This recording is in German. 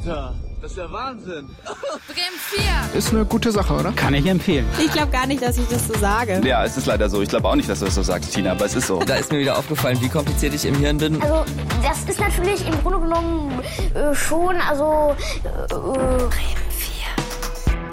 Alter, das ist ja Wahnsinn. Bremen 4. Ist eine gute Sache, oder? Kann ich empfehlen. Ich glaube gar nicht, dass ich das so sage. Ja, es ist leider so. Ich glaube auch nicht, dass du das so sagst, Tina, aber es ist so. Da ist mir wieder aufgefallen, wie kompliziert ich im Hirn bin. Also, das ist natürlich im Grunde genommen schon, also... Bremen.